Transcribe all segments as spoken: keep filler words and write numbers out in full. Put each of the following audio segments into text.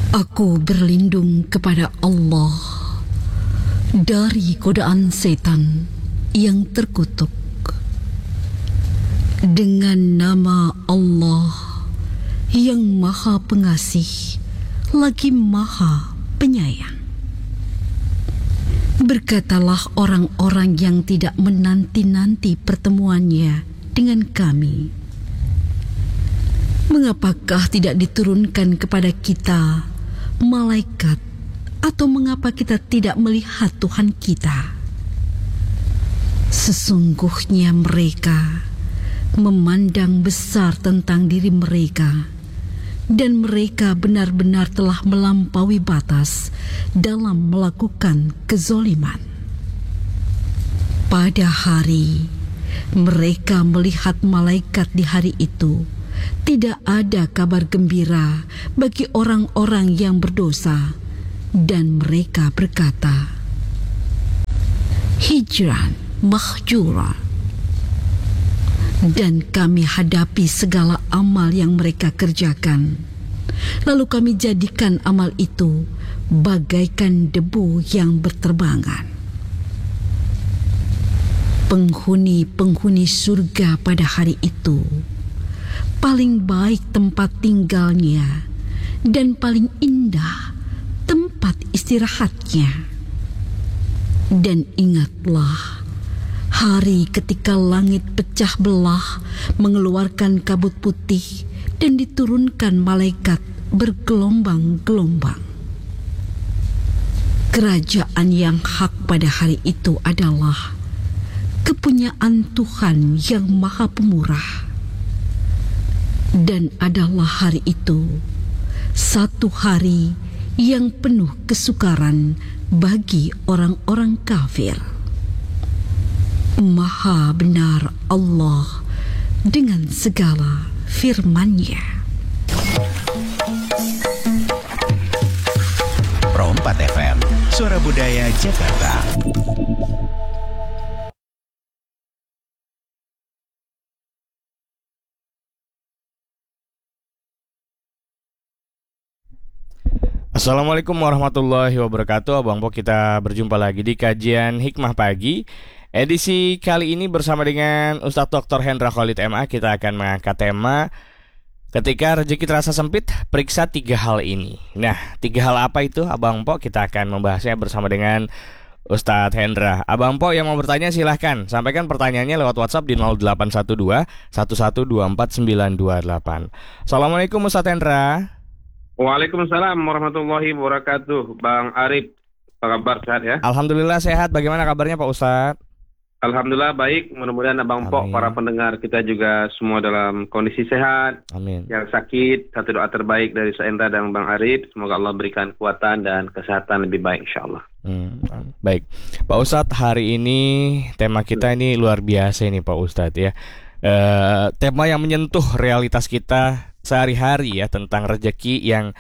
Aku berlindung kepada Allah dari godaan setan yang terkutuk. Dengan nama Allah yang Maha Pengasih lagi Maha Penyayang. Berkatalah orang-orang yang tidak menanti-nanti pertemuannya dengan kami, mengapakah tidak diturunkan kepada kita malaikat, atau mengapa kita tidak melihat Tuhan kita? Sesungguhnya mereka memandang besar tentang diri mereka, dan mereka benar-benar telah melampaui batas dalam melakukan kezoliman. Pada hari mereka melihat malaikat di hari itu, tidak ada kabar gembira bagi orang-orang yang berdosa, dan mereka berkata, hijran mahjura. Dan kami hadapi segala amal yang mereka kerjakan, lalu kami jadikan amal itu bagaikan debu yang berterbangan. Penghuni-penghuni surga pada hari itu paling baik tempat tinggalnya dan paling indah tempat istirahatnya. Dan ingatlah hari ketika langit pecah belah mengeluarkan kabut putih dan diturunkan malaikat bergelombang-gelombang. Kerajaan yang hak pada hari itu adalah kepunyaan Tuhan yang Maha Pemurah. Dan adalah hari itu satu hari yang penuh kesukaran bagi orang-orang kafir. Maha benar Allah dengan segala firman-Nya. Pro empat F M, Suara Budaya Jakarta. Assalamualaikum warahmatullahi wabarakatuh. Abang Po, kita berjumpa lagi di kajian Hikmah Pagi. Edisi kali ini bersama dengan Ustadz Doktor Hendra Khalid M A, kita akan mengangkat tema ketika rezeki terasa sempit, periksa tiga hal ini. Nah, tiga hal apa itu Abang Po? Kita akan membahasnya bersama dengan Ustadz Hendra. Abang Po yang mau bertanya silahkan sampaikan pertanyaannya lewat WhatsApp di nol delapan satu dua satu satu dua empat sembilan dua delapan. Assalamualaikum Ustadz Hendra. Waalaikumsalam warahmatullahi wabarakatuh. Bang Arif, apa kabar, sehat ya? Alhamdulillah sehat. Bagaimana kabarnya Pak Ustadz? Alhamdulillah baik. Mudah-mudahan Abang Pok, para pendengar kita juga semua dalam kondisi sehat. Amin. Yang sakit, satu doa terbaik dari Saendra dan Bang Arif. Semoga Allah berikan kekuatan dan kesehatan lebih baik insyaAllah. Hmm, baik Pak Ustadz, hari ini tema kita ini luar biasa ini Pak Ustadz ya. e, Tema yang menyentuh realitas kita sehari-hari ya, tentang rezeki yang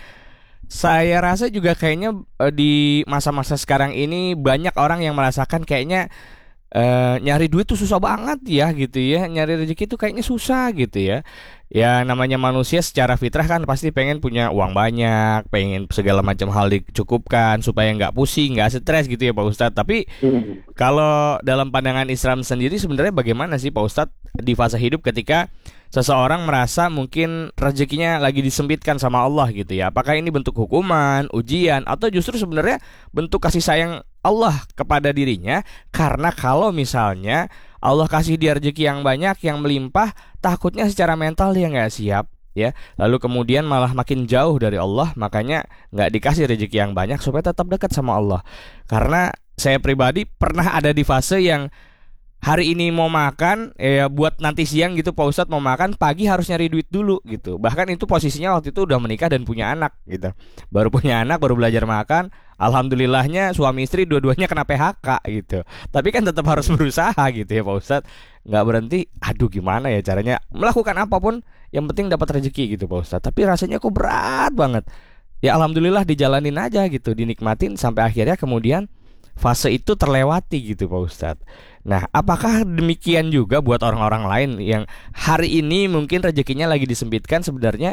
saya rasa juga kayaknya e, di masa-masa sekarang ini banyak orang yang merasakan kayaknya e, nyari duit tuh susah banget ya gitu ya. Nyari rezeki tuh kayaknya susah gitu ya. Ya namanya manusia secara fitrah kan pasti pengen punya uang banyak, pengen segala macam hal dicukupkan supaya nggak pusing, nggak stres gitu ya Pak Ustadz. Tapi mm. kalau dalam pandangan Islam sendiri sebenarnya bagaimana sih Pak Ustadz di fase hidup ketika seseorang merasa mungkin rezekinya lagi disempitkan sama Allah gitu ya? Apakah ini bentuk hukuman, ujian, atau justru sebenarnya bentuk kasih sayang Allah kepada dirinya? Karena kalau misalnya Allah kasih dia rezeki yang banyak, yang melimpah, takutnya secara mental dia nggak siap ya. Lalu kemudian malah makin jauh dari Allah, makanya nggak dikasih rezeki yang banyak supaya tetap dekat sama Allah. Karena saya pribadi pernah ada di fase yang hari ini mau makan, ya buat nanti siang gitu Pak Ustadz mau makan, pagi harus nyari duit dulu gitu. Bahkan itu posisinya waktu itu udah menikah dan punya anak gitu. Baru punya anak, baru belajar makan. Alhamdulillahnya suami istri dua-duanya kena P H K gitu. Tapi kan tetap harus berusaha gitu ya Pak Ustadz. Nggak berhenti, aduh gimana ya caranya melakukan apapun, yang penting dapat rezeki gitu Pak Ustadz. Tapi rasanya kok berat banget. Ya Alhamdulillah dijalanin aja gitu, dinikmatin sampai akhirnya kemudian fase itu terlewati gitu Pak Ustadz. Nah, apakah demikian juga buat orang-orang lain yang hari ini mungkin rezekinya lagi disempitkan, sebenarnya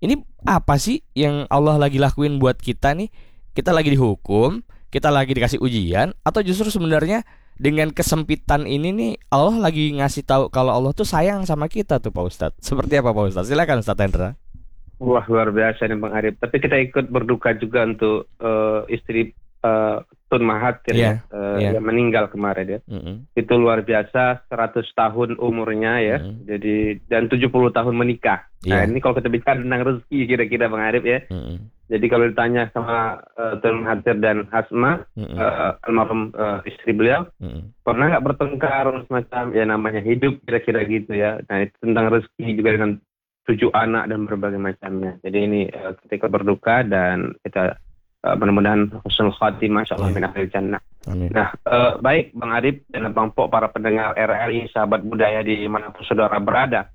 ini apa sih yang Allah lagi lakuin buat kita nih? Kita lagi dihukum, kita lagi dikasih ujian, atau justru sebenarnya dengan kesempitan ini nih Allah lagi ngasih tahu kalau Allah tuh sayang sama kita tuh Pak Ustadz. Seperti apa Pak Ustadz? Silakan Ustadz Hendra. Wah, luar biasa nih Bang Arif. Tapi kita ikut berduka juga untuk uh, istri uh, Tun Mahathir yeah, ya, uh, yeah. yang meninggal kemarin ya. Mm-hmm. Itu luar biasa, seratus tahun umurnya ya. Mm-hmm. Jadi dan tujuh puluh tahun menikah. Yeah. Nah, ini kalau kita bicara tentang rezeki kira-kira Bang Arif ya. Mm-hmm. Jadi kalau ditanya sama uh, Tun Mahathir dan Hasma, mm-hmm. uh, almarhum uh, istri beliau, mm-hmm. pernah nggak bertengkar semacam ya namanya hidup kira-kira gitu ya. Nah, itu tentang rezeki juga dengan tujuh anak dan berbagai macamnya. Jadi ini uh, ketika berduka dan kita uh, mudah-mudahan husnul khatimah insyaallah min ahlil jannah. Nah, uh, baik Bang Arif dan Bang Pok, para pendengar R R I sahabat budaya di manapun saudara berada.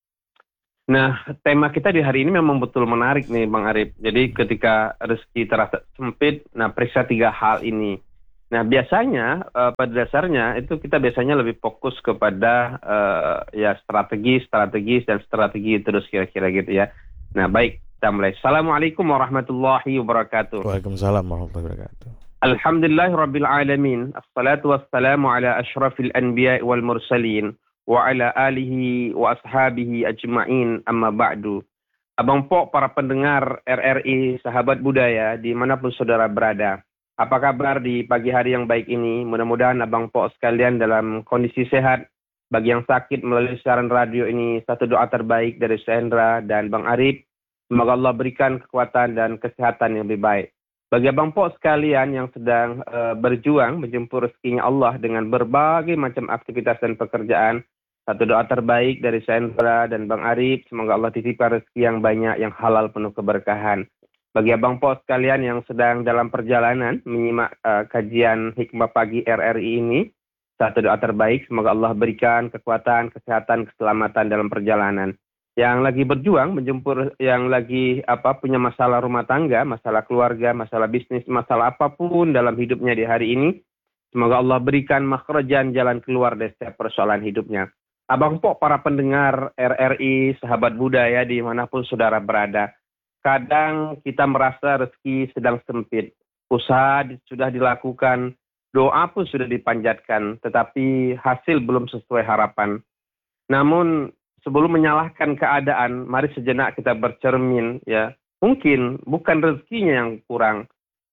Nah, tema kita di hari ini memang betul menarik nih Bang Arif. Jadi ketika rezeki terasa sempit, nah periksa tiga hal ini. Nah, biasanya uh, pada dasarnya itu kita biasanya lebih fokus kepada uh, ya strategi, strategis dan strategi terus kira-kira gitu ya. Nah, baik, kita mulai. Assalamualaikum warahmatullahi wabarakatuh. Waalaikumsalam warahmatullahi wabarakatuh. Alhamdulillahirabbil alamin. Assalatu wassalamu ala asyrafil anbiya'i wal mursalin wa ala alihi wa ashabihi ajma'in, amma ba'du. Abang Pok, para pendengar R R I sahabat budaya dimanapun saudara berada. Apa kabar di pagi hari yang baik ini? Mudah-mudahan Abang Pok sekalian dalam kondisi sehat. Bagi yang sakit melalui siaran radio ini, satu doa terbaik dari Hendra dan Bang Arif. Semoga Allah berikan kekuatan dan kesehatan yang lebih baik. Bagi Abang Pok sekalian yang sedang uh, berjuang menjemput rezekinya Allah dengan berbagai macam aktivitas dan pekerjaan, satu doa terbaik dari Hendra dan Bang Arif. Semoga Allah titipkan rezeki yang banyak, yang halal penuh keberkahan. Bagi Abang Pok sekalian yang sedang dalam perjalanan menyimak uh, kajian Hikmah Pagi R R I ini, satu doa terbaik, semoga Allah berikan kekuatan, kesehatan, keselamatan dalam perjalanan. Yang lagi berjuang, menjemput yang lagi apa punya masalah rumah tangga, masalah keluarga, masalah bisnis, masalah apapun dalam hidupnya di hari ini, semoga Allah berikan makhrajan, jalan keluar dari setiap persoalan hidupnya. Abang Pok, para pendengar R R I, sahabat budaya dimanapun saudara berada, kadang kita merasa rezeki sedang sempit, usaha sudah dilakukan, doa pun sudah dipanjatkan, tetapi hasil belum sesuai harapan. Namun sebelum menyalahkan keadaan, mari sejenak kita bercermin ya. Mungkin bukan rezekinya yang kurang,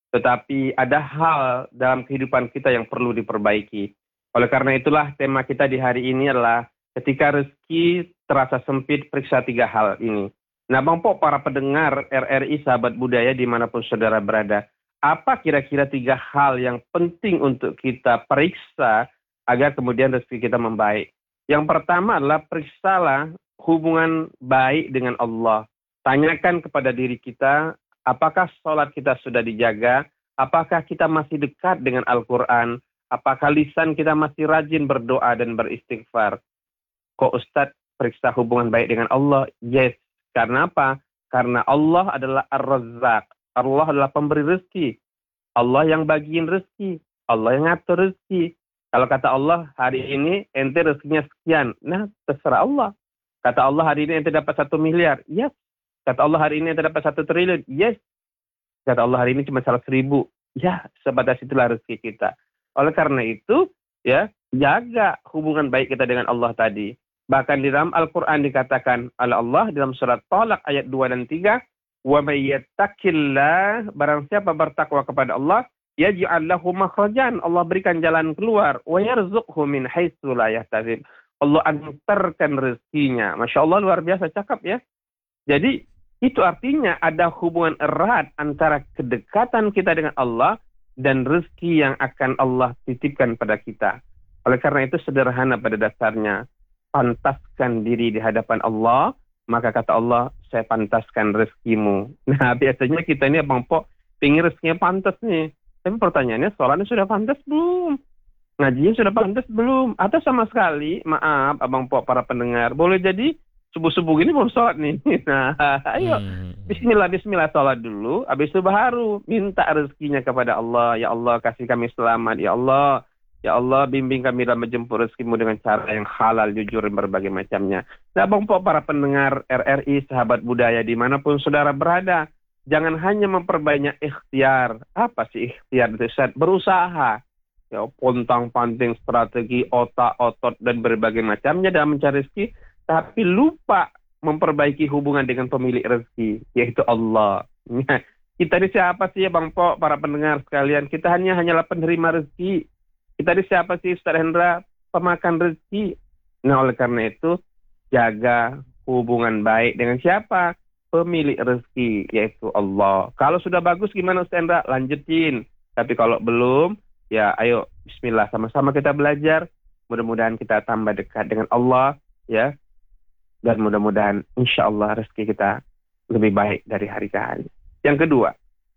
tetapi ada hal dalam kehidupan kita yang perlu diperbaiki. Oleh karena itulah tema kita di hari ini adalah ketika rezeki terasa sempit, periksa tiga hal ini. Nah, Bang Pok, para pendengar R R I sahabat budaya dimanapun saudara berada, apa kira-kira tiga hal yang penting untuk kita periksa agar kemudian rezeki kita membaik? Yang pertama adalah periksalah hubungan baik dengan Allah. Tanyakan kepada diri kita, apakah sholat kita sudah dijaga? Apakah kita masih dekat dengan Al-Quran? Apakah lisan kita masih rajin berdoa dan beristighfar? Kok Ustadz periksa hubungan baik dengan Allah? Yes. Karena apa? Karena Allah adalah Ar-Razzaq. Allah adalah pemberi rezeki. Allah yang bagiin rezeki. Allah yang ngatur rezeki. Kalau kata Allah, hari ini ente rezekinya sekian. Nah, terserah Allah. Kata Allah, hari ini ente dapat satu miliar. Yes. Kata Allah, hari ini ente dapat satu triliun. Yes. Kata Allah, hari ini cuma salah seribu. Ya, sebatas itulah rezeki kita. Oleh karena itu, ya, jaga hubungan baik kita dengan Allah tadi. Bahkan di dalam Al-Quran dikatakan oleh Allah dalam surat Talaq ayat dua dan tiga, wa may yattaqillah, barang siapa bertakwa kepada Allah, yaj'al lahu makhrajan, Allah berikan jalan keluar, wa yarzuqhu min haitsu la yahtasib, Allah antarkan rezekinya. Masya Allah, luar biasa cakap ya. Jadi itu artinya ada hubungan erat antara kedekatan kita dengan Allah dan rezeki yang akan Allah titipkan pada kita. Oleh karena itu sederhana pada dasarnya, pantaskan diri di hadapan Allah, maka kata Allah, saya pantaskan rezekimu. Nah, biasanya kita ini Abang Pok pingin rezekinya pantas nih. Tapi pertanyaannya, sholatnya sudah pantas belum? Ngajinya sudah pantas belum? Atau sama sekali, maaf Abang Pok, para pendengar, boleh jadi subuh-subuh gini belum sholat nih. Nah, ayo, bismillah, bismillah, sholat dulu, habis itu baru minta rezekinya kepada Allah. Ya Allah, kasih kami selamat. Ya Allah, Ya Allah, bimbing kami dalam menjemput rezekimu dengan cara yang halal, jujur, dan berbagai macamnya. Nah, Bang Po, para pendengar R R I, sahabat budaya, dimanapun saudara berada, jangan hanya memperbanyak ikhtiar. Apa sih ikhtiar itu, Ustaz? Berusaha. Ya, pontang-panting, strategi, otak, otot, dan berbagai macamnya dalam mencari rezeki, tapi lupa memperbaiki hubungan dengan pemilik rezeki, yaitu Allah. Nah, kita ini siapa sih ya Bang Po, para pendengar sekalian? Kita hanya hanyalah penerima rezeki. Kita ini siapa sih, Ustaz Hendra? Pemakan rezeki. Nah, oleh karena itu, jaga hubungan baik dengan siapa? Pemilik rezeki, yaitu Allah. Kalau sudah bagus, gimana Ustaz Hendra? Lanjutin. Tapi kalau belum, ya ayo bismillah, sama-sama kita belajar. Mudah-mudahan kita tambah dekat dengan Allah, ya. Dan mudah-mudahan insya Allah rezeki kita lebih baik dari hari ke hari. Yang kedua,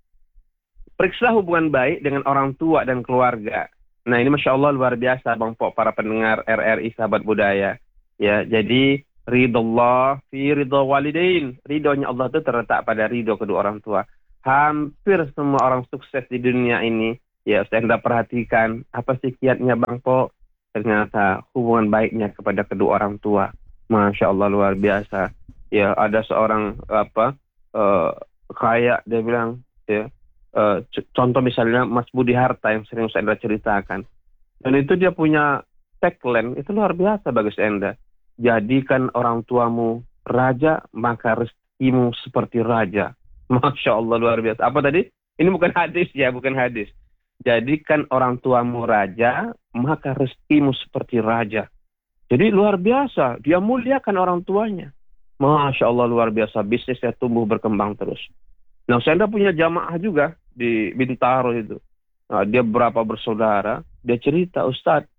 periksa hubungan baik dengan orang tua dan keluarga. Nah, ini Masya Allah luar biasa Bang Po, para pendengar R R I sahabat budaya. Ya, jadi ridho Allah fi ridho walidain. Ridhonya Allah itu terletak pada ridho kedua orang tua. Hampir semua orang sukses di dunia ini, ya saya hendak perhatikan apa sih kiatnya Bang Po. Ternyata hubungan baiknya kepada kedua orang tua. Masya Allah luar biasa. Ya, ada seorang apa uh, kaya, dia bilang, ya, uh, c- contoh misalnya Mas Budi Harta yang sering saya ceritakan. Dan itu dia punya tagline, itu luar biasa bagus Enda. Jadikan orang tuamu raja, maka rezekimu seperti raja. Masya Allah luar biasa. Apa tadi? Ini bukan hadis ya, bukan hadis. Jadikan orang tuamu raja, maka rezekimu seperti raja. Jadi luar biasa, dia muliakan orang tuanya. Masya Allah luar biasa, bisnisnya tumbuh berkembang terus. Nah, saya punya jamaah juga di Bintaro itu. Nah, dia berapa bersaudara, dia cerita, Ustadz,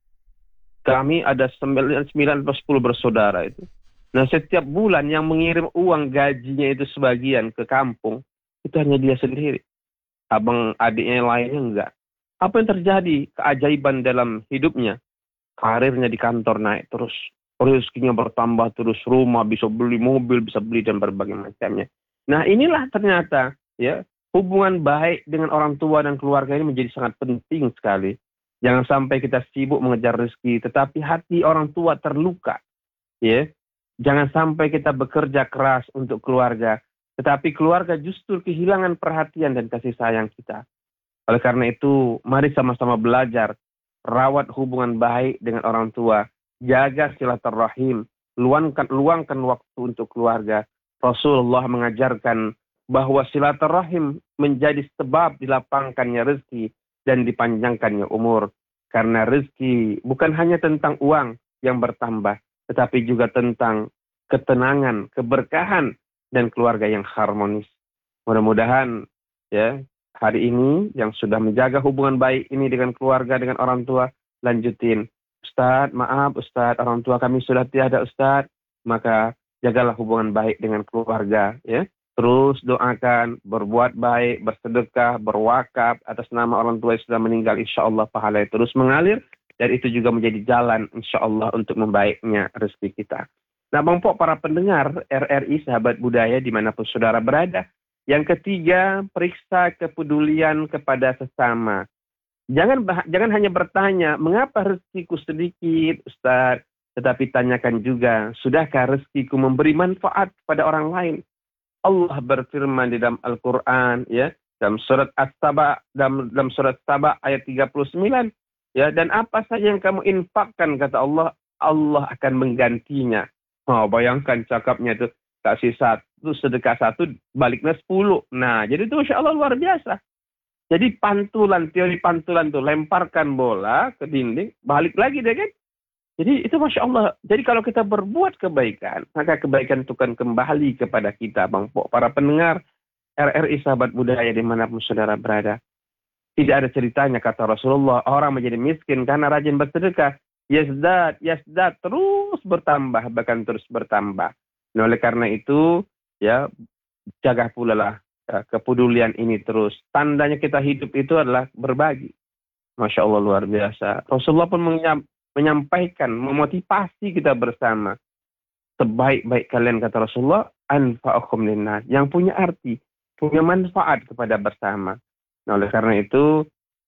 kami ada sembilan atau sepuluh bersaudara itu. Nah, setiap bulan yang mengirim uang gajinya itu sebagian ke kampung, itu hanya dia sendiri. Abang adiknya yang lainnya enggak. Apa yang terjadi? Keajaiban dalam hidupnya. Karirnya di kantor naik terus. Rezekinya bertambah terus. Rumah bisa beli, mobil bisa beli, dan berbagai macamnya. Nah, inilah ternyata ya hubungan baik dengan orang tua dan keluarga ini menjadi sangat penting sekali. Jangan sampai kita sibuk mengejar rezeki, tetapi hati orang tua terluka. Ya, jangan sampai kita bekerja keras untuk keluarga, tetapi keluarga justru kehilangan perhatian dan kasih sayang kita. Oleh karena itu, mari sama-sama belajar rawat hubungan baik dengan orang tua, jaga silaturahim, luangkan luangkan waktu untuk keluarga. Rasulullah mengajarkan bahwa silaturahim menjadi sebab dilapangkannya rezeki dan dipanjangkannya umur. Karena rezeki bukan hanya tentang uang yang bertambah, tetapi juga tentang ketenangan, keberkahan, dan keluarga yang harmonis. Mudah-mudahan ya hari ini yang sudah menjaga hubungan baik ini dengan keluarga, dengan orang tua, lanjutin. Ustadz, maaf Ustadz, orang tua kami sudah tiada Ustadz. Maka jagalah hubungan baik dengan keluarga, ya. Terus doakan, berbuat baik, bersedekah, berwakaf atas nama orang tua yang sudah meninggal. Insya Allah pahala terus mengalir, dan itu juga menjadi jalan insya Allah untuk membaiknya rezeki kita. Nah, Bang Po, para pendengar R R I sahabat budaya dimanapun saudara berada. Yang ketiga, periksa kepedulian kepada sesama. Jangan jangan hanya bertanya, mengapa rezekiku sedikit, Ustaz? Tetapi tanyakan juga, sudahkah rezekiku memberi manfaat kepada orang lain? Allah berfirman di dalam Al-Quran, ya, dalam surat As-Saba, dalam, dalam surat Saba ayat tiga puluh sembilan, ya, dan apa saja yang kamu infakkan, kata Allah, Allah akan menggantinya. Oh, bayangkan cakapnya itu. Kasih satu, sedekah satu, baliknya sepuluh. Nah, jadi itu Masya Allah luar biasa. Jadi pantulan, teori pantulan tuh, lemparkan bola ke dinding, balik lagi deh kan. Jadi itu Masya Allah. Jadi kalau kita berbuat kebaikan, maka kebaikan itu akan kembali kepada kita, Bang Po. Para pendengar R R I sahabat budaya dimanapun saudara berada. Tidak ada ceritanya, kata Rasulullah, orang menjadi miskin karena rajin bersedekah. Yazdad, yazdad, terus bertambah, bahkan terus bertambah. Nah, oleh karena itu, ya, jaga pula lah ya, kepedulian ini terus. Tandanya kita hidup itu adalah berbagi. Masya Allah luar biasa. Rasulullah pun menyampaikan, memotivasi kita bersama. Sebaik-baik kalian, kata Rasulullah, anfa'ukum linnas. Yang punya arti, punya manfaat kepada bersama. Nah, oleh karena itu,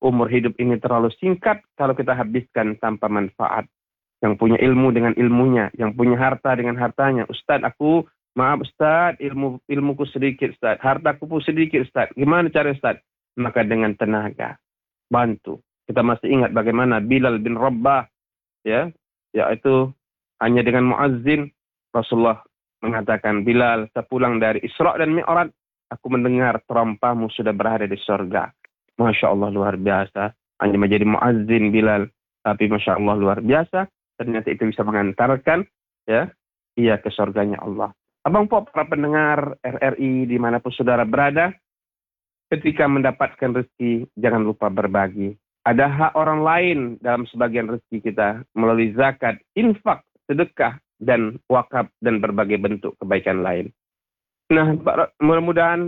umur hidup ini terlalu singkat kalau kita habiskan tanpa manfaat. Yang punya ilmu dengan ilmunya, yang punya harta dengan hartanya. Ustaz, aku maaf Ustaz, ilmu ilmuku sedikit Ustaz, hartaku pun sedikit Ustaz. Gimana cara Ustaz? Maka dengan tenaga, bantu. Kita masih ingat bagaimana Bilal bin Rabah, ya, yaitu hanya dengan muazzin Rasulullah mengatakan, Bilal, sepulang dari Isra dan Mi'raj, aku mendengar terompahmu sudah berada di surga. Masya Allah, luar biasa. Hanya menjadi muazzin Bilal, tapi Masya Allah luar biasa. Ternyata itu bisa mengantarkan ya ia ke surganya Allah. Abang Pop, para pendengar R R I dimanapun saudara berada, ketika mendapatkan rezeki jangan lupa berbagi. Ada hak orang lain dalam sebagian rezeki kita melalui zakat, infak, sedekah, dan wakaf dan berbagai bentuk kebaikan lain. Nah, mudah-mudahan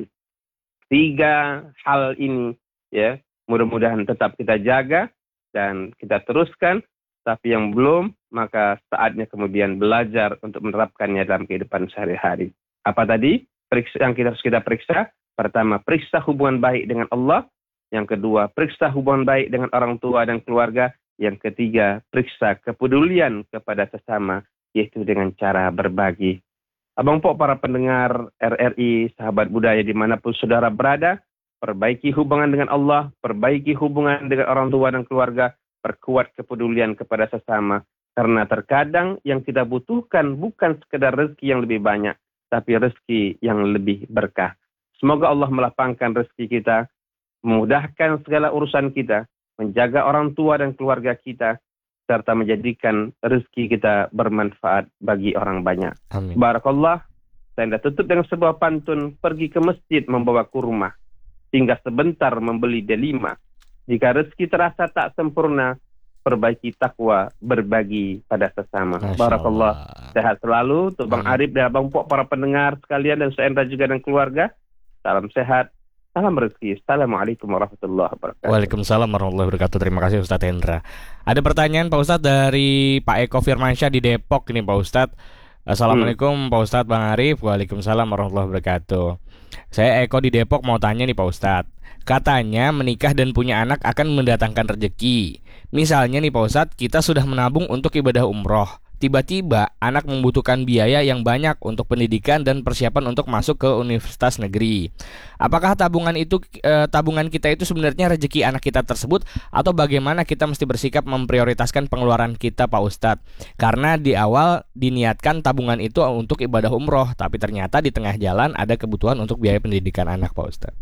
tiga hal ini ya, mudah-mudahan tetap kita jaga dan kita teruskan. Tapi yang belum, maka saatnya kemudian belajar untuk menerapkannya dalam kehidupan sehari-hari. Apa tadi? Periksa, yang kita harus kita periksa. Pertama, periksa hubungan baik dengan Allah. Yang kedua, periksa hubungan baik dengan orang tua dan keluarga. Yang ketiga, periksa kepedulian kepada sesama, yaitu dengan cara berbagi. Abang Pok, para pendengar R R I, sahabat budaya dimanapun saudara berada, perbaiki hubungan dengan Allah, perbaiki hubungan dengan orang tua dan keluarga, perkuat kepedulian kepada sesama. Karena terkadang yang kita butuhkan bukan sekedar rezeki yang lebih banyak, tapi rezeki yang lebih berkah. Semoga Allah melapangkan rezeki kita, memudahkan segala urusan kita, menjaga orang tua dan keluarga kita, serta menjadikan rezeki kita bermanfaat bagi orang banyak. Amin. Barakallah. Saya hendak tutup dengan sebuah pantun, pergi ke masjid membawa kurma, hingga sebentar membeli delima. Jika rezeki terasa tak sempurna, perbaiki takwa, berbagi pada sesama. Barakallah. Sehat selalu untuk Bang Arif dan Abang Pok, para pendengar sekalian, dan Saendra juga dan keluarga. Salam sehat, salam rezeki. Assalamualaikum warahmatullahi wabarakatuh. Waalaikumsalam warahmatullahi wabarakatuh. Terima kasih Ustadz Hendra. Ada pertanyaan Pak Ustadz dari Pak Eko Firmansyah di Depok ini Pak Ustadz. Assalamualaikum hmm. Pak Ustadz, Bang Arif. Waalaikumsalam warahmatullahi wabarakatuh. Saya Eko di Depok mau tanya nih Pak Ustadz. Katanya menikah dan punya anak akan mendatangkan rezeki. Misalnya nih Pak Ustadz, kita sudah menabung untuk ibadah umroh. Tiba-tiba anak membutuhkan biaya yang banyak untuk pendidikan dan persiapan untuk masuk ke universitas negeri. Apakah tabungan itu eh, tabungan kita itu sebenarnya rezeki anak kita tersebut, atau bagaimana kita mesti bersikap memprioritaskan pengeluaran kita Pak Ustadz? Karena di awal diniatkan tabungan itu untuk ibadah umroh, tapi ternyata di tengah jalan ada kebutuhan untuk biaya pendidikan anak Pak Ustadz.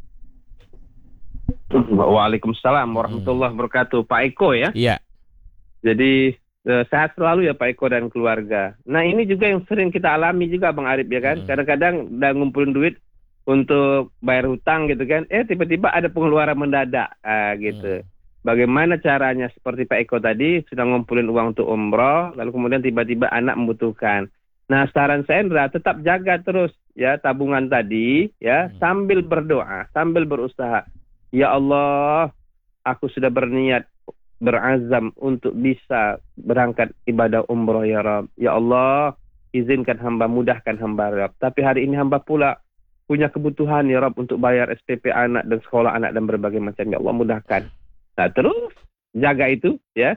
Waalaikumsalam warahmatullahi wabarakatuh. Pak Eko ya? Iya. Jadi eh, sehat selalu ya Pak Eko dan keluarga. Nah ini juga yang sering kita alami juga Bang Arif ya kan. Hmm. Kadang-kadang udah ngumpulin duit untuk bayar hutang gitu kan. Eh tiba-tiba ada pengeluaran mendadak ah, gitu. Hmm. Bagaimana caranya seperti Pak Eko tadi sudah ngumpulin uang untuk umroh, lalu kemudian tiba-tiba anak membutuhkan. Nah saran Saendra tetap jaga terus ya tabungan tadi ya, hmm. sambil berdoa, sambil berusaha. Ya Allah, aku sudah berniat, berazam untuk bisa berangkat ibadah umroh ya Rabb. Ya Allah, izinkan hamba, mudahkan hamba ya Rabb. Tapi hari ini hamba pula punya kebutuhan ya Rabb untuk bayar S P P anak dan sekolah anak dan berbagai macam. Ya Allah, mudahkan. Nah terus jaga itu ya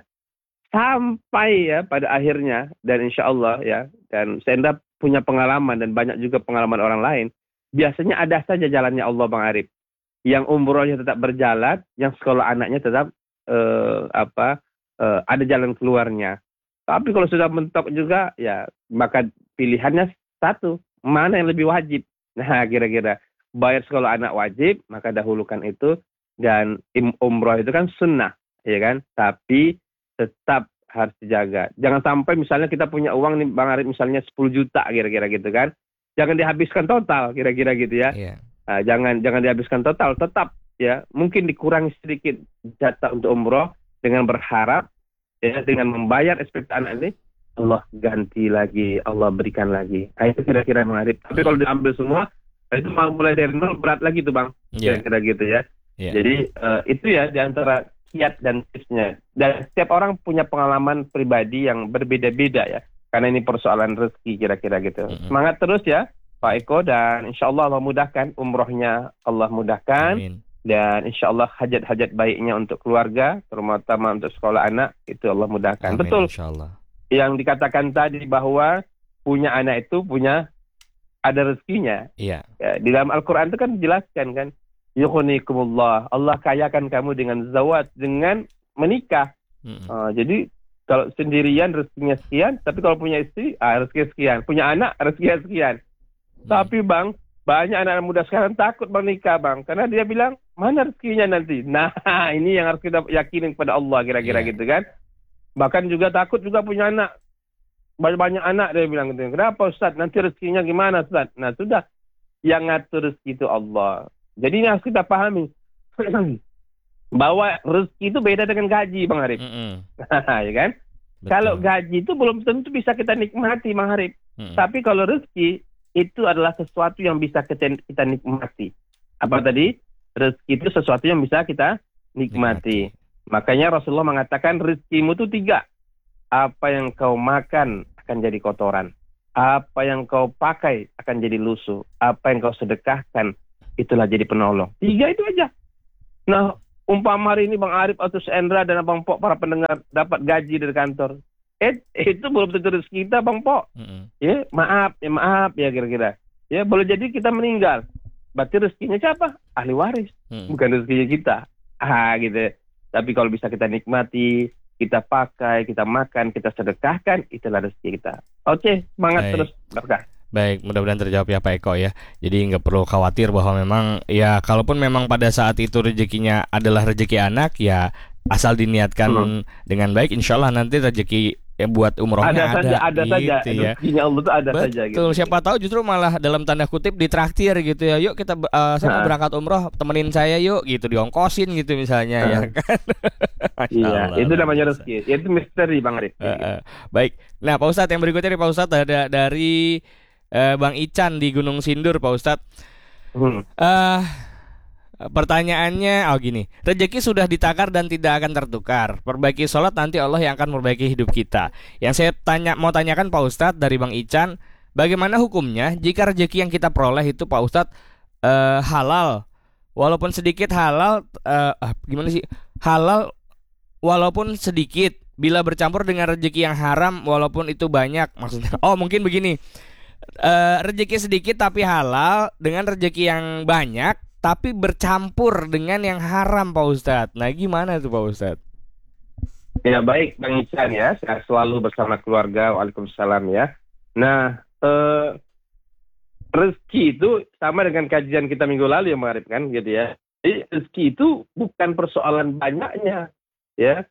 sampai ya pada akhirnya, dan insya Allah ya, dan Saendra punya pengalaman dan banyak juga pengalaman orang lain. Biasanya ada saja jalannya Allah Bang Arif. Yang umrohnya tetap berjalan, yang sekolah anaknya tetap uh, apa uh, ada jalan keluarnya. Tapi kalau sudah mentok juga, ya maka pilihannya satu, mana yang lebih wajib. Nah kira-kira bayar sekolah anak wajib, maka dahulukan itu, dan umroh itu kan sunnah, ya kan. Tapi tetap harus dijaga. Jangan sampai misalnya kita punya uang nih Bang Arif, misalnya sepuluh juta kira-kira gitu kan, jangan dihabiskan total kira-kira gitu ya. Yeah. Nah, jangan jangan dihabiskan total, tetap ya mungkin dikurangi sedikit jatah untuk umroh dengan berharap ya dengan membayar S P P anak ini Allah ganti lagi, Allah berikan lagi. Nah, itu kira-kira mengarip. Tapi kalau diambil semua itu mulai dari nol berat lagi tuh Bang. Yeah. Kira-kira gitu ya. Yeah. Jadi uh, itu ya diantara kiat dan tipsnya. Dan setiap orang punya pengalaman pribadi yang berbeda-beda ya. Karena ini persoalan rezeki kira-kira gitu. Mm-hmm. Semangat terus ya Pak Eko, dan insya Allah Allah mudahkan umrohnya, Allah mudahkan. Amin. Dan insya Allah hajat-hajat baiknya untuk keluarga, terutama untuk sekolah anak, itu Allah mudahkan. Amin, Betul. insyaallah. Yang dikatakan tadi bahwa punya anak itu punya ada rezekinya. Iya. Ya, di dalam Al-Quran itu kan dijelaskan kan, yughnikumullah, Allah kayakan kamu dengan zawat, dengan menikah. Mm-mm. Uh, jadi kalau sendirian rezekinya sekian, tapi kalau punya istri, ah, rezeki sekian. Punya anak, rezeki sekian. Mm. Tapi bang, banyak anak muda sekarang takut bang nikah bang, karena dia bilang mana rezekinya nanti. Nah ini yang harus kita yakinin kepada Allah kira-kira Yeah. gitu kan. Bahkan juga takut juga punya anak, banyak-banyak anak dia bilang gitu. Kenapa Ustaz? Nanti rezekinya gimana Ustaz? Nah sudah, yang ngatur rezeki itu Allah. Jadi ini harus kita pahami bahwa rezeki itu beda dengan gaji Bang Arif. Mm-mm. Ya kan? Betul. Kalau gaji itu belum tentu bisa kita nikmati Bang Arif. Mm-mm. Tapi kalau rezeki itu adalah sesuatu yang bisa kita, kita nikmati. Apa tadi? Rezeki itu sesuatu yang bisa kita nikmati. Nikmati. Makanya Rasulullah mengatakan rezekimu itu tiga. Apa yang kau makan akan jadi kotoran. Apa yang kau pakai akan jadi lusuh. Apa yang kau sedekahkan itulah jadi penolong. Tiga itu aja. Nah, umpama hari ini Bang Arif atau Endra dan Abang Pok para pendengar dapat gaji dari kantor. Eh, itu belum tentu rezeki kita Bang Pok. Mm-mm. Ya, maaf, ya maaf ya kira-kira. Ya, boleh jadi kita meninggal. Berarti rezekinya siapa? Ahli waris. Mm. Bukan rezekinya kita. Ah, gitu. Tapi kalau bisa kita nikmati, kita pakai, kita makan, kita sedekahkan, itulah rezeki kita. Oke, semangat Baik. terus. Berkah. Baik, mudah-mudahan terjawab ya Pak Eko ya. Jadi nggak perlu khawatir bahwa memang ya kalaupun memang pada saat itu rezekinya adalah rezeki anak ya asal diniatkan Hmm. dengan baik, insya Allah nanti rezeki ya buat umrohnya Ada saja, ada gitu saja. ya. Rezekinya Allah itu ada Betul, saja. Gitu. siapa tahu justru malah dalam tanda kutip ditraktir gitu ya. Yuk kita uh, saya mau Nah. berangkat umroh, temenin saya yuk gitu, diongkosin gitu misalnya ya Nah. kan. Masya Iya, Allah, itu luar namanya biasa. rezeki. Itu misteri Bang Arif. Eh, eh. Baik. Nah, Pak Ustadz yang berikutnya nih Pak Ustadz ada dari eh, Bang Ican di Gunung Sindur Pak Ustadz. Hmm. Eh pertanyaannya oh gini, rezeki sudah ditakar dan tidak akan tertukar. Perbaiki sholat, nanti Allah yang akan memperbaiki hidup kita. Yang saya tanya mau tanyakan Pak Ustadz dari Bang Ican, bagaimana hukumnya jika rezeki yang kita peroleh itu Pak Ustadz eh, halal, walaupun sedikit halal, eh, ah, gimana sih halal walaupun sedikit, bila bercampur dengan rezeki yang haram walaupun itu banyak, maksudnya. Oh mungkin begini, eh, rezeki sedikit tapi halal dengan rezeki yang banyak tapi bercampur dengan yang haram Pak Ustadz. Nah gimana tuh Pak Ustadz? Ya baik Bang Ican ya, saya selalu bersama keluarga. Waalaikumsalam ya. Nah, eh, rezeki itu sama dengan kajian kita minggu lalu ya Bang Arif kan gitu ya. Jadi rezeki itu bukan persoalan banyaknya ya,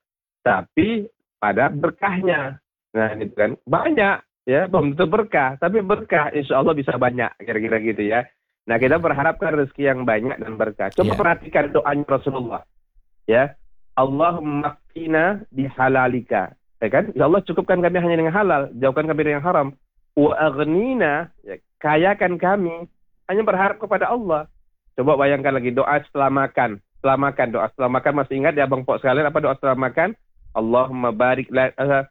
tapi pada berkahnya. Nah gitu kan, banyak ya, belum tentu berkah, tapi berkah insya Allah bisa banyak kira-kira gitu ya. Nah kita berharapkan rezeki yang banyak dan berkah. Coba Ya. perhatikan doanya Rasulullah ya. Allahumma qina bihalalika. Ya kan? Ya Allah cukupkan kami hanya dengan halal, jauhkan kami dari yang haram. Wa aghnina, ya, kayakan kami. Hanya berharap kepada Allah. Coba bayangkan lagi doa setelah makan. Setelah makan, doa setelah makan masih ingat ya Bang Pok sekalian apa doa setelah makan? Allahumma barik la, uh,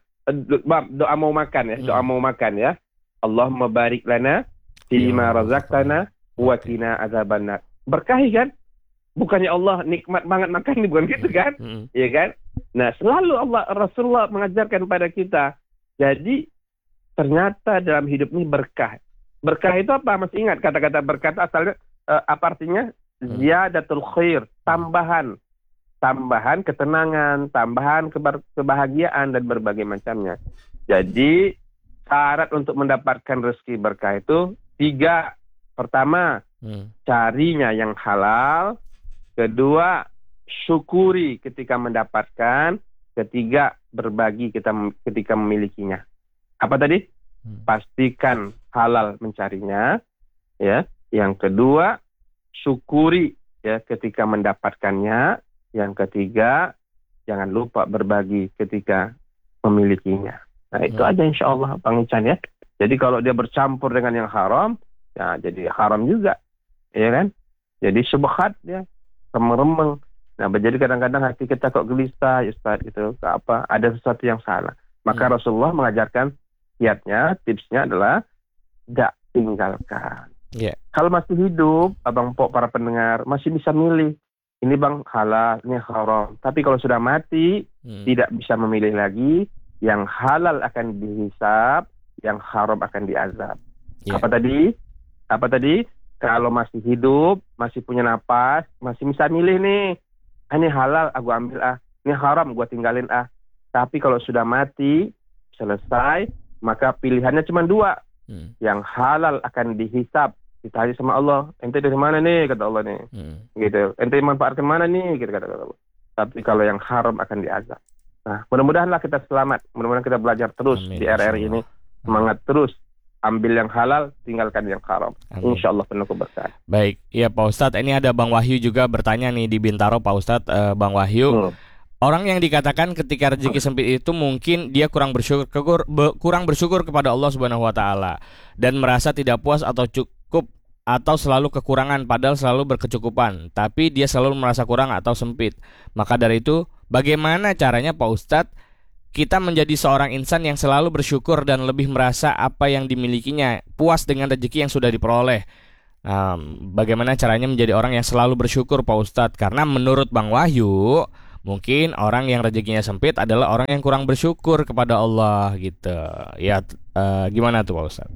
doa mau makan ya, doa mau makan ya. Allahumma barik lana fima razaqtana wa qina adzabannar. Berkahi kan? Bukannya Allah nikmat banget makan nih, bukan gitu kan? Mm-mm. Iya kan? Nah, selalu Allah Rasulullah mengajarkan pada kita. Jadi ternyata dalam hidup ini berkah. Berkah itu apa? Masih ingat kata-kata berkah itu asalnya uh, apa artinya? Ziyadatul khair, tambahan. Tambahan ketenangan, tambahan kebar- kebahagiaan dan berbagai macamnya. Jadi syarat untuk mendapatkan rezeki berkah itu tiga. Pertama, Hmm. carinya yang halal. Kedua, syukuri ketika mendapatkan. Ketiga, berbagi kita ketika memilikinya. Apa tadi? Hmm. Pastikan halal mencarinya. Ya. Yang kedua, syukuri ya ketika mendapatkannya. Yang ketiga, jangan lupa berbagi ketika memilikinya. Nah itu Hmm. aja insya Allah Bang Ican ya. Jadi kalau dia bercampur dengan yang haram, ya jadi haram juga. Ya kan? Jadi subhat ya, remeng-remeng. Nah, jadi kadang-kadang hati kita kok gelisah, ya Ustaz, gitu, ke apa? Ada sesuatu yang salah. Maka Hmm. Rasulullah mengajarkan kiatnya, tipsnya adalah tidak tinggalkan. Ya. Kalau masih hidup, Abang Pok para pendengar masih bisa milih. ini bang halal, ini haram. Tapi kalau sudah mati, hmm. tidak bisa memilih lagi. Yang halal akan dihisab, yang haram akan diazab. Yeah. Apa tadi? Apa tadi? Kalau masih hidup, masih punya napas, masih bisa milih nih. Ini halal, aku ambil ah. Ini haram, gue tinggalin ah. Tapi kalau sudah mati, selesai, maka pilihannya cuma dua. Hmm. Yang halal akan dihisab. Ditanya sama Allah, ente dari mana nih, kata Allah nih. Hmm. Gitu. Ente manfaatkan mana nih, gitu kata Allah. Tapi kalau yang haram akan diazab. Nah, mudah-mudahanlah kita selamat. Mudah-mudahan kita belajar terus Amin. Di R R ini. Semangat terus. Ambil yang halal, tinggalkan yang haram. Insya Allah penuh keberkahan. Baik, ya Pak Ustadz. Ini ada Bang Wahyu juga bertanya nih di Bintaro, Pak Ustadz. uh, Bang Wahyu, hmm. orang yang dikatakan ketika rezeki sempit itu mungkin dia kurang bersyukur, kurang bersyukur kepada Allah Subhanahu Wa Taala dan merasa tidak puas atau cukup atau selalu kekurangan padahal selalu berkecukupan, tapi dia selalu merasa kurang atau sempit. Maka dari itu, bagaimana caranya Pak Ustadz kita menjadi seorang insan yang selalu bersyukur dan lebih merasa apa yang dimilikinya, puas dengan rezeki yang sudah diperoleh? Um, bagaimana caranya menjadi orang yang selalu bersyukur Pak Ustadz? Karena menurut Bang Wahyu, mungkin orang yang rezekinya sempit adalah orang yang kurang bersyukur kepada Allah gitu. Ya, uh, gimana tuh Pak Ustadz?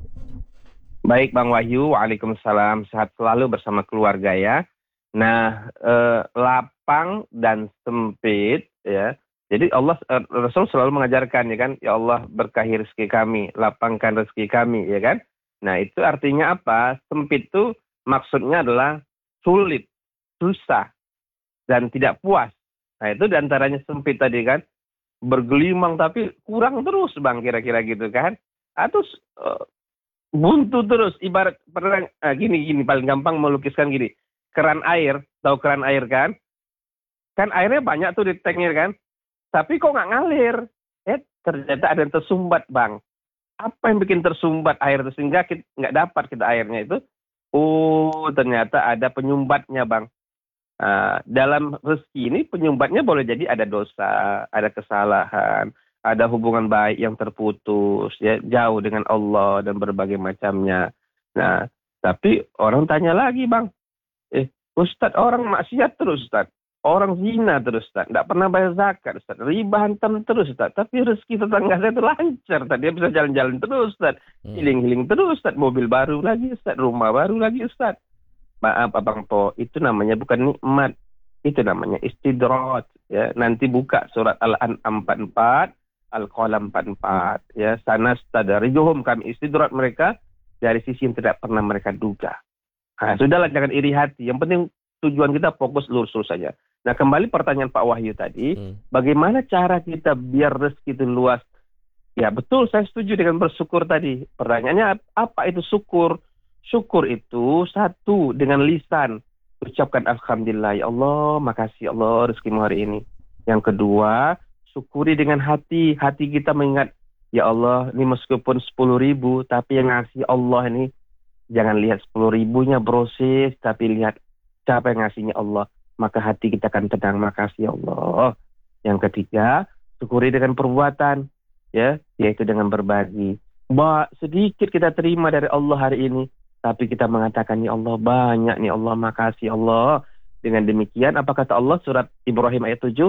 Baik Bang Wahyu, waalaikumsalam, sehat selalu bersama keluarga ya. Nah, eh, lapang dan sempit ya. Jadi Allah eh, Rasul selalu mengajarkan ya kan, ya Allah berkahi rezeki kami, lapangkan rezeki kami ya kan. Nah, itu artinya apa? Sempit itu maksudnya adalah sulit, susah dan tidak puas. Nah, itu diantaranya sempit tadi kan. Bergelimang tapi kurang terus Bang kira-kira gitu kan. Atau eh, buntu terus, ibarat pernah ah, gini gini paling gampang melukiskan gini, keran air, tahu keran air kan? Kan airnya banyak tuh di tanknya kan, tapi kok nggak ngalir? Eh ternyata ada yang tersumbat Bang. Apa yang bikin tersumbat air itu sehingga kita nggak dapat kita airnya itu? Oh ternyata ada penyumbatnya Bang. Uh, dalam rezeki ini penyumbatnya boleh jadi ada dosa, ada kesalahan, ada hubungan baik yang terputus, ya, jauh dengan Allah dan berbagai macamnya. Nah, tapi orang tanya lagi Bang, eh Ustadz orang maksiat terus Ustadz, orang zina terus Ustadz, tidak pernah bayar zakat Ustadz, riba hantam terus Ustadz, tapi rezeki tetangga saya itu lancar Ustadz, dia bisa jalan-jalan terus Ustadz, healing-healing terus Ustadz, mobil baru lagi Ustadz, rumah baru lagi Ustadz. Maaf Abang Po, itu namanya bukan nikmat, itu namanya istidrat. Ya, nanti buka surat Al-An'am empat puluh empat, Al-Qalam empat puluh empat, ya, sana stadarijuhum, kami istidrat mereka dari sisi yang tidak pernah mereka duga. Nah, sudahlah jangan iri hati. Yang penting tujuan kita fokus lurus-lurus saja. Nah, kembali pertanyaan Pak Wahyu tadi, hmm. bagaimana cara kita biar rezeki itu luas? Ya, betul, saya setuju dengan bersyukur tadi. Pertanyaannya apa itu syukur? Syukur itu satu dengan lisan, ucapkan alhamdulillah, ya Allah, makasih Allah rezekimu hari ini. Yang kedua, syukuri dengan hati. Hati kita mengingat, ya Allah, ini meskipun sepuluh ribu, tapi yang ngasih Allah ini, jangan lihat sepuluh ribunya brosis, tapi lihat siapa yang ngasihnya Allah. Maka hati kita akan tenang, makasih ya Allah. Yang ketiga, syukuri dengan perbuatan, ya, yaitu dengan berbagi. Bah, sedikit kita terima dari Allah hari ini, tapi kita mengatakan, ya Allah, banyak nih Allah, makasih Allah. Dengan demikian, apa kata Allah surat Ibrahim ayat tujuh?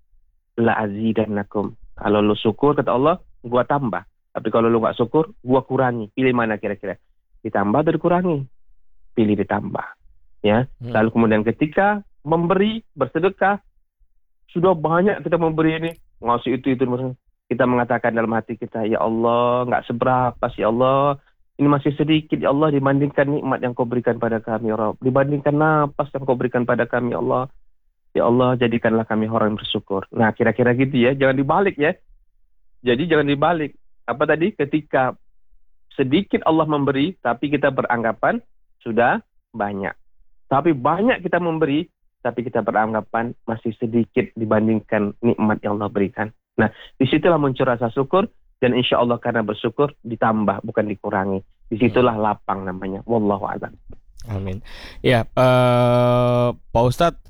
La azidannakum. Kalau lu syukur, kata Allah, gua tambah. Tapi kalau lu gak syukur, gua kurangi. Pilih mana kira-kira? Ditambah atau dikurangi? Pilih ditambah. Ya. Hmm. Lalu kemudian ketika memberi, bersedekah, sudah banyak kita memberi ini, ngasih itu, itu. Kita mengatakan dalam hati kita, ya Allah, gak seberapa sih Allah. Ini masih sedikit ya Allah dibandingkan nikmat yang kau berikan pada kami ya Rabb. Dibandingkan napas yang kau berikan pada kami ya Allah. Ya Allah, jadikanlah kami orang yang bersyukur. Nah, kira-kira gitu ya. Jangan dibalik ya. Jadi jangan dibalik. Apa tadi? Ketika sedikit Allah memberi, tapi kita beranggapan sudah banyak. Tapi banyak kita memberi, tapi kita beranggapan masih sedikit dibandingkan nikmat yang Allah berikan. Nah, disitulah muncul rasa syukur. Dan insya Allah karena bersyukur ditambah bukan dikurangi. Disitulah lapang namanya. Wallahu a'lam. Amin. Ya, uh, Pak Ustadz,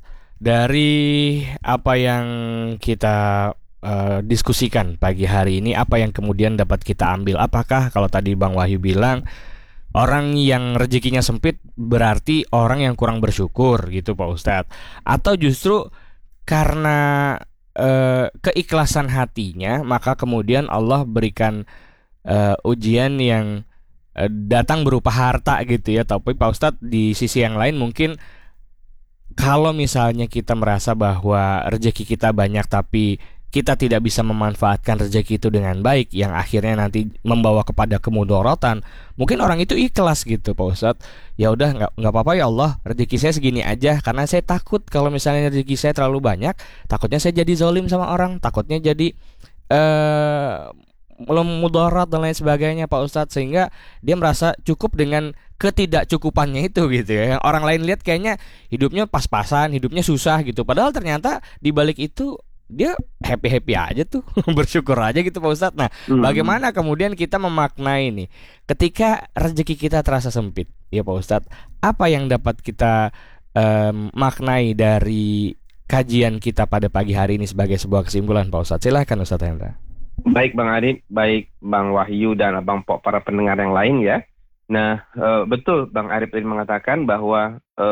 dari apa yang kita uh, diskusikan pagi hari ini, apa yang kemudian dapat kita ambil? Apakah kalau tadi Bang Wahyu bilang orang yang rezekinya sempit berarti orang yang kurang bersyukur gitu Pak Ustadz? Atau justru karena eh, keikhlasan hatinya maka kemudian Allah berikan eh, ujian yang eh, datang berupa harta gitu ya. Tapi Pak Ustadz di sisi yang lain mungkin kalau misalnya kita merasa bahwa rezeki kita banyak tapi kita tidak bisa memanfaatkan rezeki itu dengan baik yang akhirnya nanti membawa kepada kemudorotan, mungkin orang itu ikhlas gitu Pak Ustadz. Ya udah nggak nggak apa-apa ya Allah, rezeki saya segini aja karena saya takut kalau misalnya rezeki saya terlalu banyak, takutnya saya jadi zalim sama orang, takutnya jadi eh mudarat dan lain sebagainya Pak Ustadz, sehingga dia merasa cukup dengan ketidakcukupannya itu gitu ya. Yang orang lain lihat kayaknya hidupnya pas-pasan, hidupnya susah gitu, padahal ternyata di balik itu dia happy-happy aja tuh bersyukur aja gitu Pak Ustadz. Nah hmm. bagaimana kemudian kita memaknai nih ketika rezeki kita terasa sempit ya Pak Ustadz, apa yang dapat kita um, maknai dari kajian kita pada pagi hari ini sebagai sebuah kesimpulan Pak Ustadz? Silahkan Ustadz Hendra. Baik Bang Arif, baik Bang Wahyu dan Abang Pok, para pendengar yang lain ya. Nah e, betul Bang Arif tadi mengatakan bahwa e,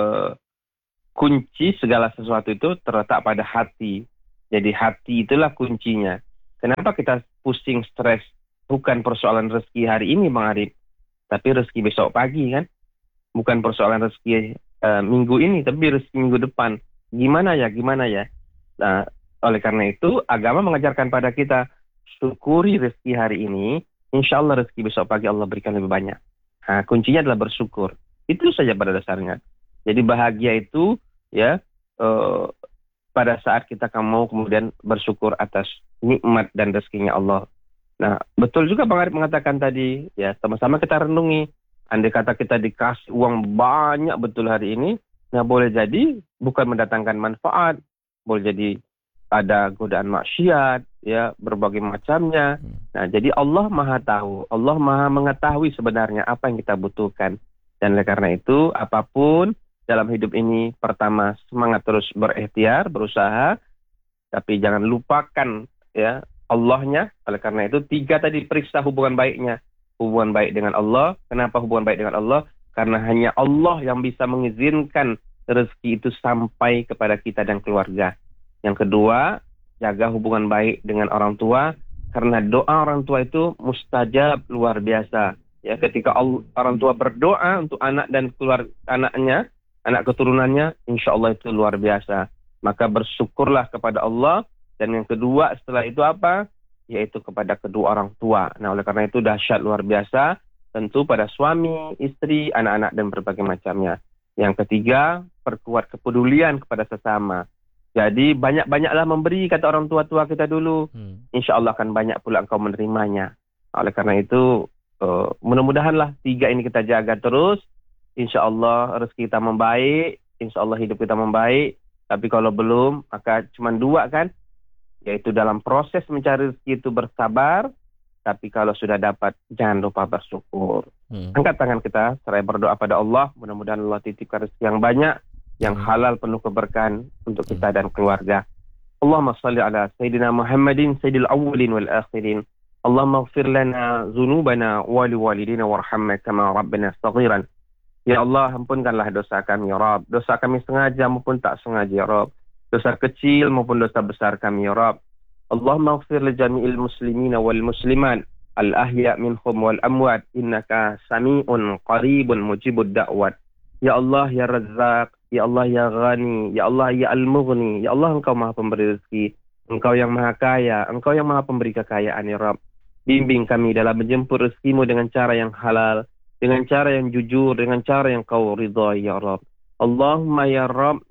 kunci segala sesuatu itu terletak pada hati. Jadi hati itulah kuncinya. Kenapa kita pusing, stres? Bukan persoalan rezeki hari ini Bang Arif, tapi rezeki besok pagi kan. Bukan persoalan rezeki e, minggu ini, tapi rezeki minggu depan. Gimana ya, gimana ya. Nah oleh karena itu agama mengajarkan pada kita, syukuri rezeki hari ini, insya Allah rezeki besok pagi Allah berikan lebih banyak. Nah, kuncinya adalah bersyukur. Itu saja pada dasarnya. Jadi bahagia itu ya eh, pada saat kita mau kemudian bersyukur atas nikmat dan rezekinya Allah. Nah, betul juga Bang Arif mengatakan tadi, ya sama-sama kita renungi. Andai kata kita dikasih uang banyak betul hari ini, nah boleh jadi bukan mendatangkan manfaat, boleh jadi ada godaan maksiat, ya berbagai macamnya. Nah, jadi Allah Maha tahu, Allah Maha mengetahui sebenarnya apa yang kita butuhkan. Dan oleh karena itu, apapun dalam hidup ini, pertama semangat terus berikhtiar, berusaha, tapi jangan lupakan ya Allahnya. Oleh karena itu, tiga tadi periksa hubungan baiknya, hubungan baik dengan Allah. Kenapa hubungan baik dengan Allah? Karena hanya Allah yang bisa mengizinkan rezeki itu sampai kepada kita dan keluarga. Yang kedua, jaga hubungan baik dengan orang tua, karena doa orang tua itu mustajab luar biasa. Ya, ketika orang tua berdoa untuk anak dan keluarga anaknya, anak keturunannya, insya Allah itu luar biasa. Maka bersyukurlah kepada Allah. Dan yang kedua setelah itu apa? Yaitu kepada kedua orang tua. Nah, oleh karena itu dahsyat luar biasa. Tentu pada suami, istri, anak-anak dan berbagai macamnya. Yang ketiga, perkuat kepedulian kepada sesama. Jadi banyak-banyaklah memberi, kata orang tua-tua kita dulu. Hmm. Insya Allah akan banyak pula engkau menerimanya. Oleh karena itu, uh, mudah-mudahanlah tiga ini kita jaga terus. Insya Allah rezeki kita membaik. Insya Allah hidup kita membaik. Tapi kalau belum, maka cuma dua kan. Yaitu dalam proses mencari rezeki itu bersabar. Tapi kalau sudah dapat, jangan lupa bersyukur. Hmm. Angkat tangan kita, seraya berdoa pada Allah. Mudah-mudahan Allah titipkan rezeki yang banyak, yang halal penuh keberkahan untuk kita dan keluarga. Allahumma salli ala Sayyidina Muhammadin Sayyidil awwalin wal akhirin. Allahumma ighfir lana dhunubana wa liwalidina warhamna kama rabbana saghiran. Ya Allah, ampunkanlah dosa kami ya Rabb. Dosa kami sengaja maupun tak sengaja ya Rabb. Dosa kecil maupun dosa besar kami ya Rabb. Allahumma ighfir li jami'il muslimina wal muslimat al ahya minhum wal amwat innaka sami'un qaribun mujibud da'wat. Ya Allah ya Razzaq, ya Allah ya Ghani, ya Allah ya Al-Mughni, ya Allah Engkau Maha Pemberi rezeki, Engkau yang Maha Kaya, Engkau yang Maha Pemberi kekayaan ya Rabb. Bimbing kami dalam menjemput rezekimu dengan cara yang halal, dengan cara yang jujur, dengan cara yang Kau ridhai ya Rabb. Allahumma ya Rabb,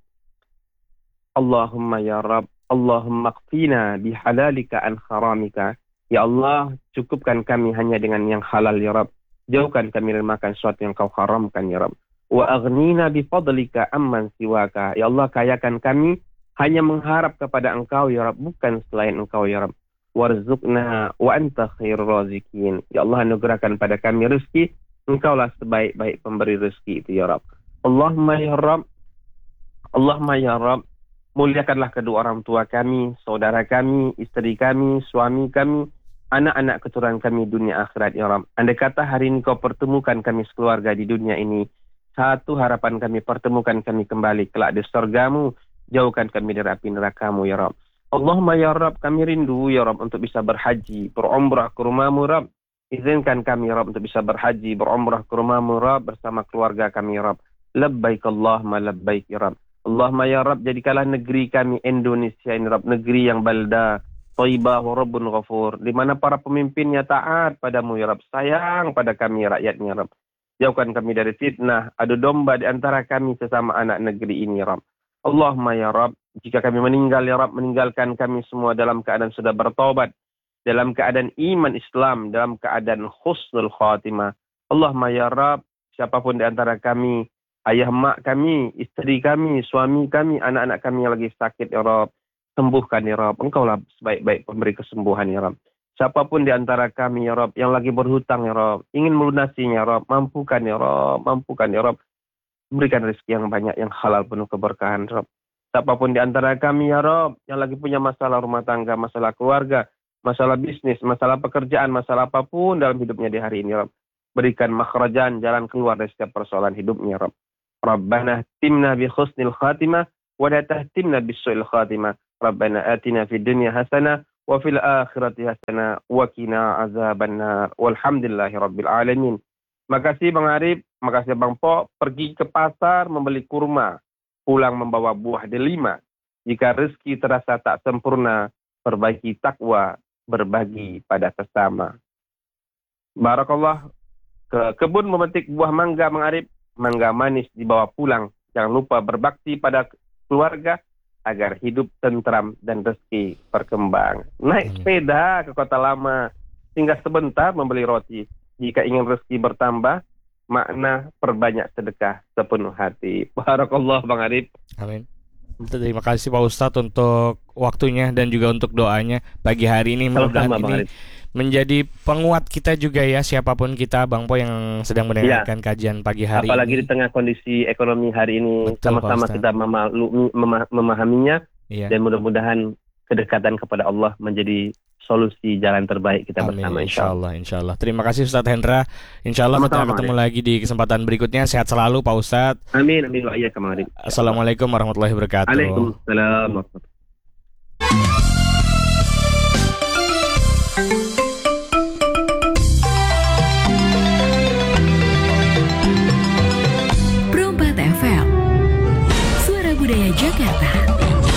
Allahumma ya Rabb, Allahumma qfina bihalalika an haramika. Ya Allah, cukupkan kami hanya dengan yang halal ya Rabb. Jauhkan kami dari makan sesuatu yang Kau haramkan ya Rabb. Wa aghnina bifadlika amman siwaka. Ya Allah, kayakan kami hanya mengharap kepada Engkau ya Rabb, bukan selain Engkau ya Rabb. Warzuqna wa anta khairur razikin. Ya Allah, anugerahkan pada kami rezeki, Engkaulah sebaik-baik pemberi rezeki itu ya Rabb. Allahumma ya Rabb, Allahumma ya Rabb, muliakanlah kedua orang tua kami, saudara kami, istri kami, suami kami, anak-anak keturunan kami dunia akhirat ya Rabb. Andai kata hari ini kau pertemukan kami sekeluarga di dunia ini, satu harapan kami, pertemukan kami kembali kelak di surgamu, jauhkan kami dari api nerakamu ya Rabb. Allahumma ya Rabb, kami rindu ya Rabb untuk bisa berhaji, berumrah ke rumahmu Rabb. Izinkan kami ya Rabb untuk bisa berhaji, berumrah ke rumahmu Rabb bersama keluarga kami ya Rabb. Labbaik Allahumma labbaik ya Rabb. Allahumma ya Rabb, jadikanlah negeri kami Indonesia ini Rabb, negeri yang balda, thayyibah wa rabbun ghafur, di mana para pemimpinnya taat padamu ya Rabb, sayang pada kami rakyatnya Rabb. Jauhkan kami dari fitnah, adu domba di antara kami sesama anak negeri ini ya Rabb. Allahumma ya Rabb, jika kami meninggal ya Rabb, meninggalkan kami semua dalam keadaan sudah bertobat, dalam keadaan iman Islam, dalam keadaan husnul khatimah. Allahumma ya Rabb, siapapun di antara kami, ayah mak kami, istri kami, suami kami, anak-anak kami yang lagi sakit ya Rabb, sembuhkan ya Rabb. Engkaulah sebaik-baik pemberi kesembuhan ya Rabb. Siapapun di antara kami ya Rabb yang lagi berhutang ya Rabb, ingin melunasinya ya Rabb, mampukan ya Rabb, mampukan ya Rabb. Berikan rezeki yang banyak, yang halal, penuh keberkahan Rabb. Siapapun di antara kami ya Rabb yang lagi punya masalah rumah tangga, masalah keluarga, masalah bisnis, masalah pekerjaan, masalah apapun dalam hidupnya di hari ini Rabb, berikan makhrajan, jalan keluar dari setiap persoalan hidupnya Rabb. Rabbana timna bi husnil khatimah wa la tahtimna bis su'il khatimah. Rabbana atina fid dunya hasanah wa fil akhirati hasanah wa qina azabannar. Walhamdulillahi rabbil alamin. Makasih Bang Arif, makasih Bang Po. Pergi ke pasar membeli kurma, pulang membawa buah delima. Jika rezeki terasa tak sempurna, perbaiki takwa, berbagi pada sesama. Barakallah. Ke kebun memetik buah mangga Bang Arif, mangga manis dibawa pulang. Jangan lupa berbakti pada keluarga agar hidup tentram dan rezeki berkembang. Naik sepeda ke Kota Lama, singgah sebentar membeli roti. Jika ingin rezeki bertambah, makna perbanyak sedekah sepenuh hati. Barakallah Bang Arif. Amin. Terima kasih Pak Ustadz untuk waktunya dan juga untuk doanya pagi hari ini. Mudah-mudahan ini menjadi penguat kita juga ya, siapapun kita Bang Po yang sedang mendengarkan ya, kajian pagi hari apalagi ini. Di tengah kondisi ekonomi hari ini. Betul, sama-sama kita memaklumi, memah- memahaminya ya. Dan mudah-mudahan kedekatan kepada Allah menjadi solusi jalan terbaik kita Amin, bersama insyaallah. Insyaallah. Terima kasih Ustadz Hendra. Insyaallah kita akan ketemu lagi di kesempatan berikutnya. Sehat selalu Pak Ustadz. Amin amin wa iyyakum. Assalamualaikum warahmatullahi wabarakatuh. Waalaikumsalam warahmatullahi wabarakatuh.